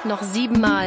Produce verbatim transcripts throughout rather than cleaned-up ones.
noch siebenmal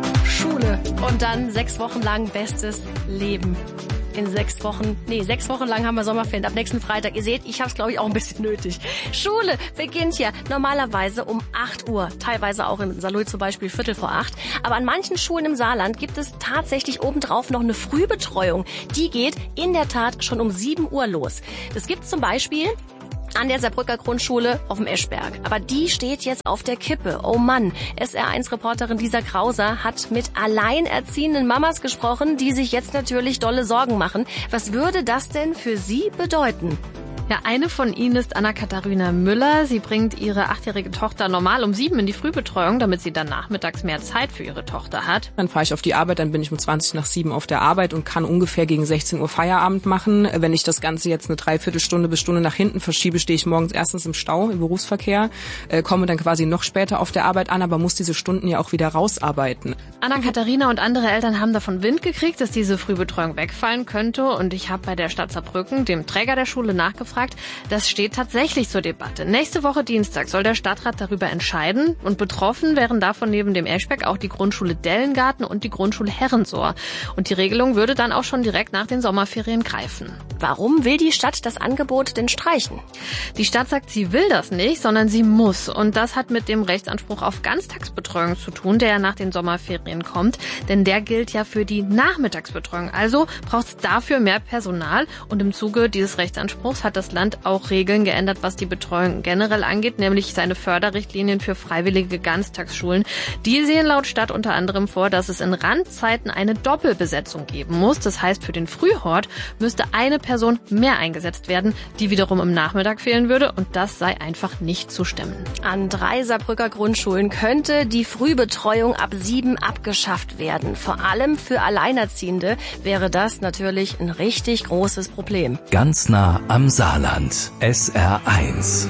Schule und dann sechs Wochen lang bestes Leben. In sechs Wochen, nee, sechs Wochen lang haben wir Sommerferien, ab nächsten Freitag. Ihr seht, ich habe es, glaube ich, auch ein bisschen nötig. Schule beginnt ja normalerweise um acht Uhr, teilweise auch in Saarlouis zum Beispiel viertel vor acht. Aber an manchen Schulen im Saarland gibt es tatsächlich obendrauf noch eine Frühbetreuung. Die geht in der Tat schon um sieben Uhr los. Das gibt's zum Beispiel an der Saarbrücker Grundschule auf dem Eschberg. Aber die steht jetzt auf der Kippe. Oh Mann, S R eins Reporterin Lisa Krauser hat mit alleinerziehenden Mamas gesprochen, die sich jetzt natürlich dolle Sorgen machen. Was würde das denn für sie bedeuten? Ja, eine von ihnen ist Anna-Katharina Müller. Sie bringt ihre achtjährige Tochter normal um sieben in die Frühbetreuung, damit sie dann nachmittags mehr Zeit für ihre Tochter hat. Dann fahre ich auf die Arbeit, dann bin ich um zwanzig nach sieben auf der Arbeit und kann ungefähr gegen sechzehn Uhr Feierabend machen. Wenn ich das Ganze jetzt eine Dreiviertelstunde bis Stunde nach hinten verschiebe, stehe ich morgens erstens im Stau, im Berufsverkehr, äh, komme dann quasi noch später auf der Arbeit an, aber muss diese Stunden ja auch wieder rausarbeiten. Anna-Katharina und andere Eltern haben davon Wind gekriegt, dass diese Frühbetreuung wegfallen könnte. Und ich habe bei der Stadt Saarbrücken, dem Träger der Schule, nachgefragt. Das steht tatsächlich zur Debatte. Nächste Woche Dienstag soll der Stadtrat darüber entscheiden. Und betroffen wären davon neben dem Eschberg auch die Grundschule Dellengarten und die Grundschule Herrensohr. Und die Regelung würde dann auch schon direkt nach den Sommerferien greifen. Warum will die Stadt das Angebot denn streichen? Die Stadt sagt, sie will das nicht, sondern sie muss. Und das hat mit dem Rechtsanspruch auf Ganztagsbetreuung zu tun, der ja nach den Sommerferien kommt. Denn der gilt ja für die Nachmittagsbetreuung. Also braucht es dafür mehr Personal. Und im Zuge dieses Rechtsanspruchs hat das Land auch Regeln geändert, was die Betreuung generell angeht, nämlich seine Förderrichtlinien für freiwillige Ganztagsschulen. Die sehen laut Stadt unter anderem vor, dass es in Randzeiten eine Doppelbesetzung geben muss. Das heißt, für den Frühhort müsste eine Person mehr eingesetzt werden, die wiederum im Nachmittag fehlen würde, und das sei einfach nicht zu stemmen. An drei Saarbrücker Grundschulen könnte die Frühbetreuung ab sieben abgeschafft werden. Vor allem für Alleinerziehende wäre das natürlich ein richtig großes Problem. Ganz nah am Saarland. S R eins.